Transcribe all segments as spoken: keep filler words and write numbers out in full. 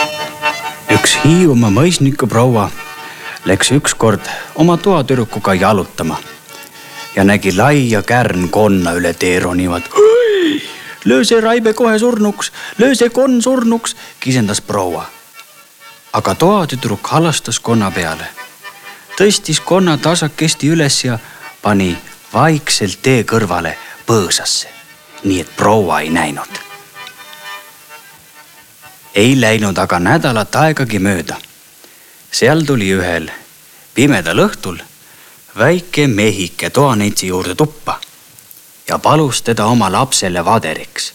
Üks Hiiumaa mõisniku proua läks ükskord oma toatürukuga jalutama ja nägi laia kärnkonna üle tee ronivad. Löö see Raibe kohe surnuks, löö see konn surnuks, kisendas proua. Aga toatüdruk halastas konna peale, tõstis konna tasakesti üles ja pani vaikselt tee kõrvale põõsasse, nii et proua ei näinud. Ei läinud aga nädalat aegagi mööda. Seal tuli ühel pimedal õhtul väike mehike toaneitsi juurde tuppa ja palus teda oma lapsele vaderiks.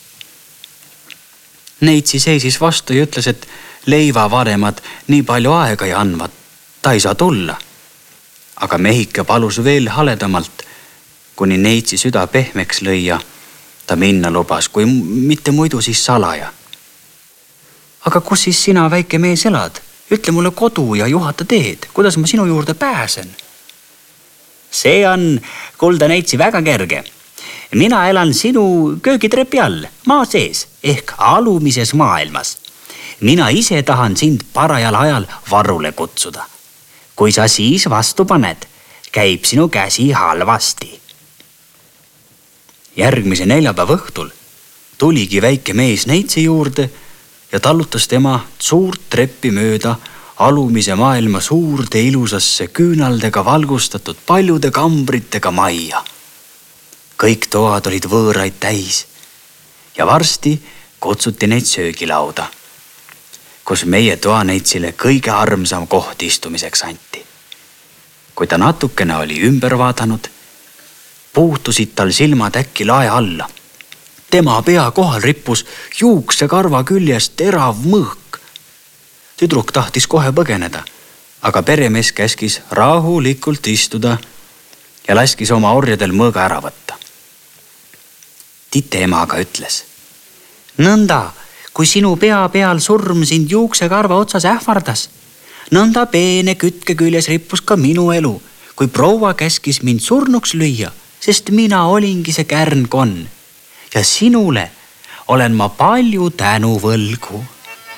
Neitsi seisis vastu ja ütles, et leivavanemad nii palju aega ei andvad, ta ei saa tulla. Aga mehike palus veel haledamalt, kuni neitsi süda pehmeks lõi ja ta minna lubas, kui mitte muidu siis salaja. Aga kus siis sina, väike mees, elad? Ütle mulle kodu ja juhata teed, kuidas ma sinu juurde pääsen? See on, kulda neitsi, väga kerge. Mina elan sinu köögitrepi all, maa sees, ehk alumises maailmas. Mina ise tahan sind parajal ajal varule kutsuda. Kui sa siis vastu paned, käib sinu käsi halvasti. Järgmise neljapäeva õhtul tuligi väike mees neitsi juurde ja tallutas tema suurt treppi mööda alumise maailma suurde ilusasse küünaldega valgustatud paljude kambritega majja. Kõik toad olid võõraid täis ja varsti kutsuti neid söögilauda, kus meie toaneitsile kõige armsam koht istumiseks anti. Kui ta natukene oli ümber vaadanud, puutusid tal silmad äkki lae alla. Tema pea kohal rippus juukse karva küljest terav mõõk. Tüdruk tahtis kohe põgeneda, aga peremees käskis rahulikult istuda ja laskis oma orjadel mõõga ära võtta. Tite ema aga ütles: nõnda, kui sinu pea peal surm sind juukse karva otsas ähvardas, nõnda peene kütke küljes rippus ka minu elu, kui proua käskis mind surnuks lüüa, sest mina olingi see kärnkonn. Ja sinule olen ma palju tänu võlgu.